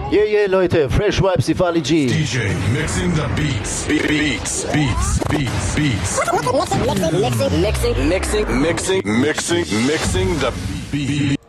Yeah, Leute, Fresh Vibes, Sifali G. DJ mixing the beats. Beats. Mixing the beat.